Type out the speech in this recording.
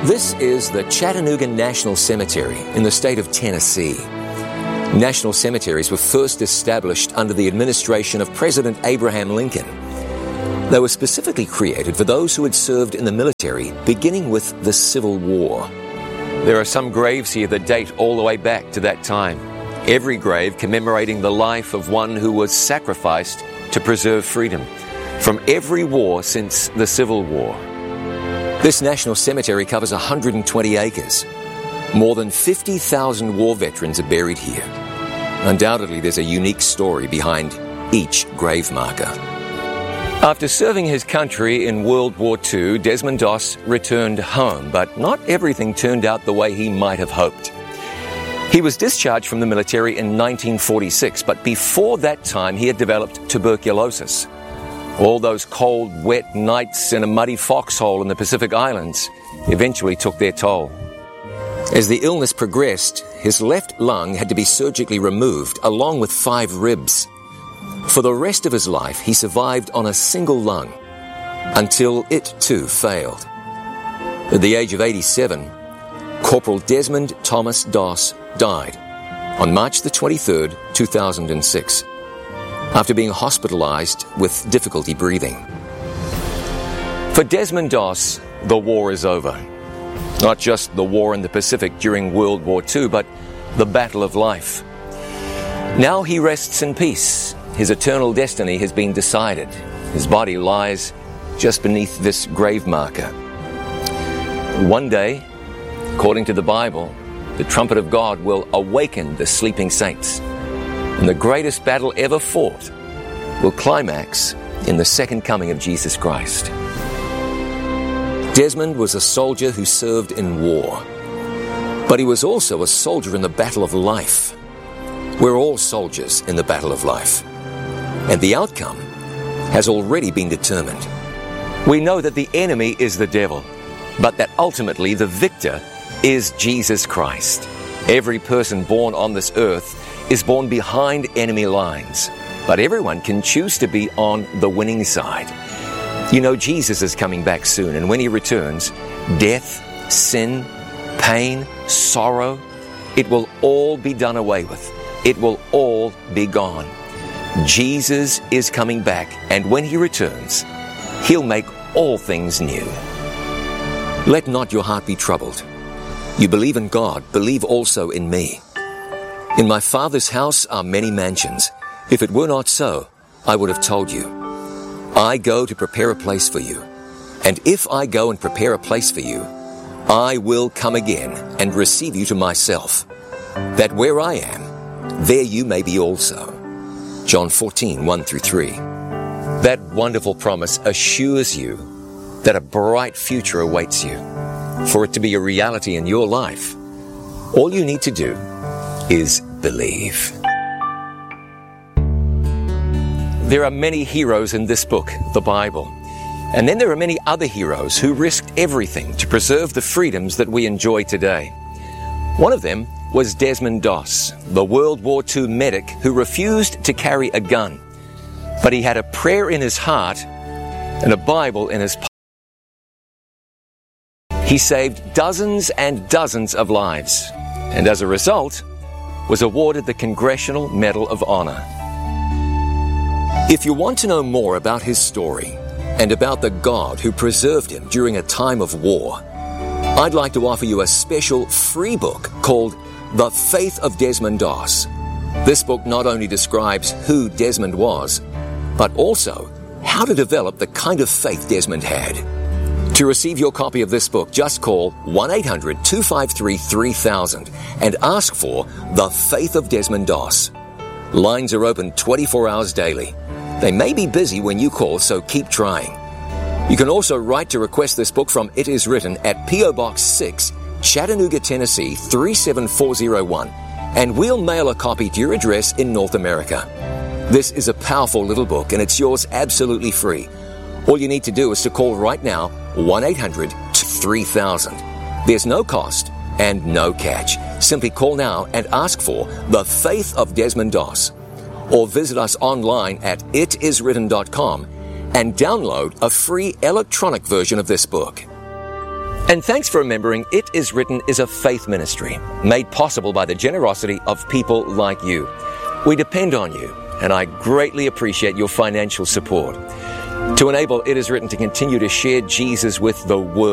This is the Chattanooga National Cemetery in the state of Tennessee. National cemeteries were first established under the administration of President Abraham Lincoln. They were specifically created for those who had served in the military, beginning with the Civil War. There are some graves here that date all the way back to that time. Every grave commemorating the life of one who was sacrificed to preserve freedom from every war since the Civil War. This national cemetery covers 120 acres. More than 50,000 war veterans are buried here. Undoubtedly, there's a unique story behind each grave marker. After serving his country in World War II, Desmond Doss returned home, but not everything turned out the way he might have hoped. He was discharged from the military in 1946, but before that time he had developed tuberculosis. All those cold, wet nights in a muddy foxhole in the Pacific Islands eventually took their toll. As the illness progressed, his left lung had to be surgically removed, along with 5 ribs. For the rest of his life, he survived on a single lung, until it too failed. At the age of 87, Corporal Desmond Thomas Doss died on March the 23rd, 2006. After being hospitalized with difficulty breathing. For Desmond Doss, the war is over. Not just the war in the Pacific during World War II, but the battle of life. Now he rests in peace. His eternal destiny has been decided. His body lies just beneath this grave marker. One day, according to the Bible, the trumpet of God will awaken the sleeping saints. And the greatest battle ever fought will climax in the second coming of Jesus Christ. Desmond was a soldier who served in war, but he was also a soldier in the battle of life. We're all soldiers in the battle of life, and the outcome has already been determined. We know that the enemy is the devil, but that ultimately the victor is Jesus Christ. Every person born on this earth is born behind enemy lines, but everyone can choose to be on the winning side. You know, Jesus is coming back soon, and when he returns, death, sin, pain, sorrow, it will all be done away with. It will all be gone. Jesus is coming back, and when he returns, he'll make all things new. Let not your heart be troubled. You believe in God, believe also in me. In my Father's house are many mansions. If it were not so, I would have told you. I go to prepare a place for you. And if I go and prepare a place for you, I will come again and receive you to myself, that where I am, there you may be also. John 14, 1 through 3. That wonderful promise assures you that a bright future awaits you. For it to be a reality in your life, all you need to do is believe. There are many heroes in this book, the Bible. And then there are many other heroes who risked everything to preserve the freedoms that we enjoy today. One of them was Desmond Doss, the World War II medic who refused to carry a gun. But he had a prayer in his heart and a Bible in his pocket. He saved dozens and dozens of lives, and as a result, was awarded the Congressional Medal of Honor. If you want to know more about his story and about the God who preserved him during a time of war, I'd like to offer you a special free book called The Faith of Desmond Doss. This book not only describes who Desmond was, but also how to develop the kind of faith Desmond had. To receive your copy of this book, just call 1-800-253-3000 and ask for The Faith of Desmond Doss. Lines are open 24 hours daily. They may be busy when you call, so keep trying. You can also write to request this book from It Is Written at P.O. Box 6, Chattanooga, Tennessee 37401, and we'll mail a copy to your address in North America. This is a powerful little book, and it's yours absolutely free. All you need to do is to call right now, 1-800-3000. There's no cost and no catch. Simply call now and ask for The Faith of Desmond Doss. Or visit us online at itiswritten.com and download a free electronic version of this book. And thanks for remembering It Is Written is a faith ministry made possible by the generosity of people like you. We depend on you, and I greatly appreciate your financial support to enable It Is Written to continue to share Jesus with the world.